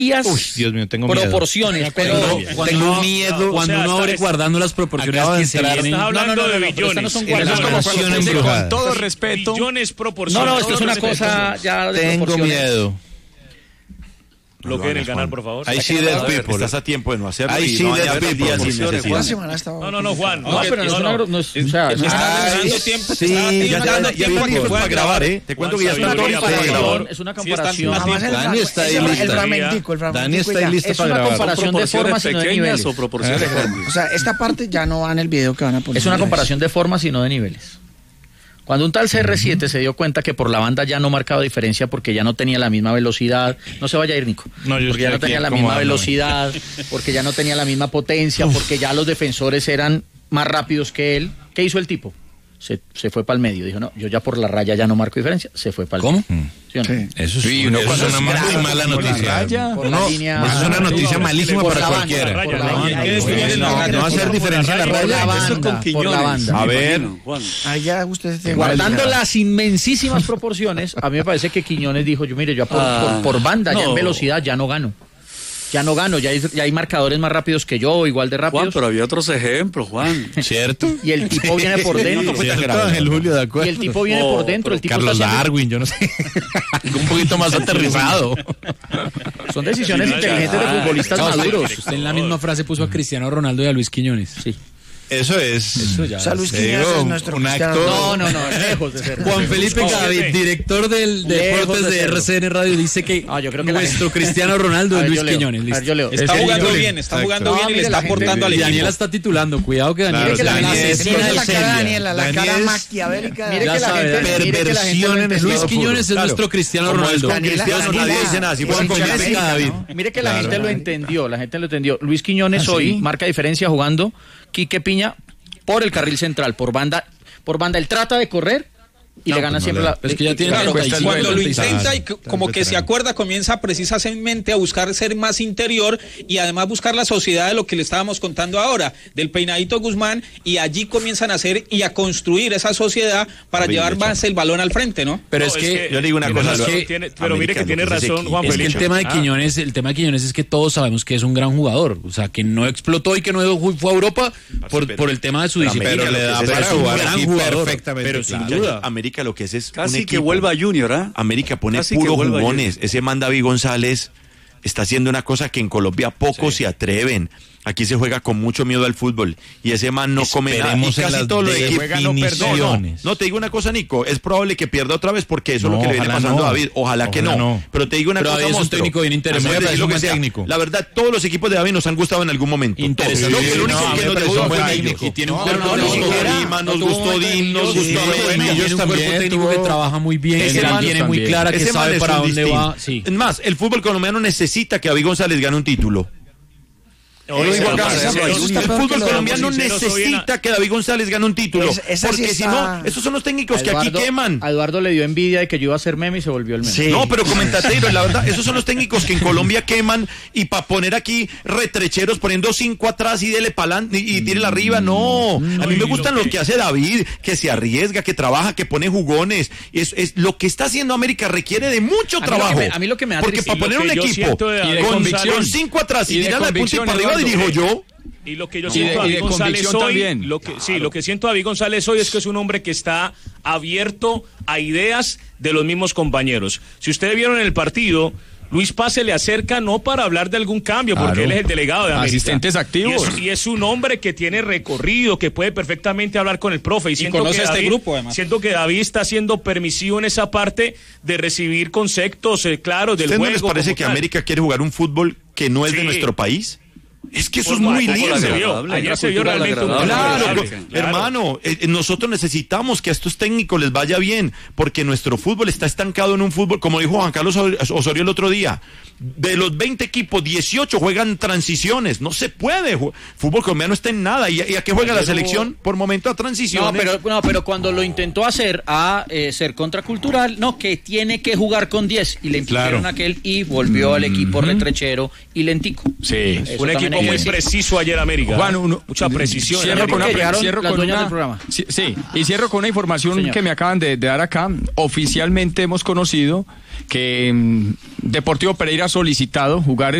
Dios mío, tengo proporciones, pero tengo miedo cuando uno abre guardando las proporciones que se vienen. Estás hablando de billones. No son guardadas. Con todo respeto. Billones proporciones. No, esto es una cosa ya de Tengo proporciones. miedo. Lo quieren ganar, por favor. I see that people. Estás a tiempo de no hacerlo. I see that people. No, Juan. No, pero no es una... Ya para grabar, ¿te cuento que ya está todo listo para grabar? Es una comparación. Dani está ahí lista. Dani está ahí lista para grabar. Es una comparación de formas y no de niveles. O proporciones grandes. O sea, esta parte ya no va en el video que van a poner. Es una comparación de formas y no de niveles. Cuando un tal CR7 se dio cuenta que por la banda ya no marcaba diferencia porque ya no tenía la misma velocidad, no se vaya a ir, Nico, porque ya no tenía la misma velocidad, porque ya no tenía la misma potencia, porque ya los defensores eran más rápidos que él, ¿qué hizo el tipo? Se fue para el medio, dijo, no, yo ya por la raya ya no marco diferencia, se fue para el medio. ¿Sí o no? Sí. Eso sí, eso es una muy mala noticia. Por la línea, Eso es una noticia malísima para cualquiera. No va a hacer diferencia la raya. Por la banda. A ver, Allá ustedes Guardando las inmensísimas proporciones, a mí me parece que Quiñones dijo, yo por banda, ya en velocidad ya no gano. Ya hay marcadores más rápidos que yo, igual de rápidos. Juan, pero había otros ejemplos, Juan. ¿cierto? Y el tipo viene por dentro. Ángel Julio, de acuerdo. Y el tipo viene por dentro. El tipo Carlos está haciendo... Darwin, yo no sé. Un poquito más aterrizado. Son decisiones inteligentes de futbolistas maduros. Usted en la misma frase puso a Cristiano Ronaldo y a Luis Quiñones. Sí. Eso es. Eso ya. O sea, Luis Quiñones es nuestro un Cristiano. acto. No, lejos de ser. Juan Felipe Gavid, director del Deportes de RCN Radio, dice que yo creo que nuestro Cristiano Ronaldo es Luis Quiñones. A ver, yo leo. Está jugando bien y le está aportando al Y equipo. Daniela está titulando, cuidado que Daniela Mire que la asesina gente- del la cara de Sevilla. Daniela, la cara maquiavélica. Mire Ya que la sabe, gente... mire que la gente lo entendió. Luis Quiñones es nuestro Cristiano Ronaldo. Cristiano nadie dice nada, si Juan con David. Mire que la gente lo entendió. Luis Quiñones hoy marca diferencia jugando Quique Piña por el carril central, por banda. Él trata de correr y le gana siempre la... Es que ya tiene Claro, 35, cuando lo 36. intenta y como que se acuerda, comienza precisamente a buscar ser más interior y además buscar la sociedad de lo que le estábamos contando ahora, del peinadito Guzmán, y allí comienzan a hacer y a construir esa sociedad para llevar más el balón al frente, ¿no? Pero es que yo le digo una cosa, pero mire que tiene razón Juan Felipe. Es que el tema de Quiñones es que todos sabemos que es un gran jugador, o sea, que no explotó y que no fue a Europa por el tema de su disciplina. Pero le da para jugar aquí perfectamente. Pero sin Claro. duda. América lo que es Casi un que equipo. vuelva Junior, ¿ah? América pone Casi puro que vuelva jugones. Ese man David González está haciendo una cosa que en Colombia pocos se atreven. Aquí se juega con mucho miedo al fútbol y ese man no come nada. Y Esperemos en casi las todos los equipos definiciones. no, te digo una cosa, Nico, es probable que pierda otra vez porque eso es lo que le viene ojalá pasando no. a David. Ojalá que no. Pero te digo una Pero cosa, David es un monstruo. técnico bien interesante, Además de es lo un que buen sea, técnico. la verdad, todos los equipos de David nos han gustado en algún momento. Interesante. Todos. El único No, que me nos parece dejó un buen fue técnico. Millos. Y tiene un No, cuerpo no, técnico. Tolima, nos gustó Din, nos gustó Millos es un cuerpo técnico que trabaja muy bien, Ese que la man tiene muy también. clara, que Ese man sabe es para un dónde distinto. va. Sí. Es más, el fútbol colombiano necesita que David González gane un título. El fútbol colombiano necesita que David González gane un título, porque si no, esos son los técnicos que aquí queman. A Eduardo le dio envidia de que yo iba a ser meme y se volvió el meme. Sí. No, pero comentatero, la verdad, esos son los técnicos que en Colombia queman y para poner aquí retrecheros poniendo 5 atrás y dele pa'lante y tírela arriba, no. A mí me gustan los que hace David, que se arriesga, que trabaja, que pone jugones. Es lo que está haciendo América requiere de mucho trabajo. A mí lo que me da porque para poner un equipo con 5 atrás y tirarla de punta y para arriba dirijo yo. Y lo que yo siento a David González hoy, lo que siento a David González hoy es que es un hombre que está abierto a ideas de los mismos compañeros. Si ustedes vieron en el partido, Luis Paz se le acerca no para hablar de algún cambio, porque él es el delegado de América. Asistentes activos. Y es un hombre que tiene recorrido, que puede perfectamente hablar con el profe. Y siento conoce que a este David, grupo, además. siento que David está siendo permisivo en esa parte de recibir conceptos claros del ¿Ustedes juego. no les parece como que tal. América quiere jugar un fútbol que no es de Sí. nuestro país? Es que eso es muy lindo. Ayer se vio realmente un Claro, hermano, nosotros necesitamos que a estos técnicos les vaya bien, porque nuestro fútbol está estancado en un fútbol, como dijo Juan Carlos Osorio el otro día, de los 20 equipos, 18 juegan transiciones, no se puede, fútbol colombiano está en nada, ¿y a qué juega la selección? Por momento a transiciones. pero cuando lo intentó hacer a ser contracultural, que tiene que jugar con 10 y le impusieron aquel y volvió al equipo retrechero y lentico. Sí, Eso un equipo muy preciso ayer América. Juan, mucha precisión. Cierro con del programa. Sí, y cierro con una información Señor. que me acaban de dar acá. Oficialmente hemos conocido que Deportivo Pereira ha solicitado jugar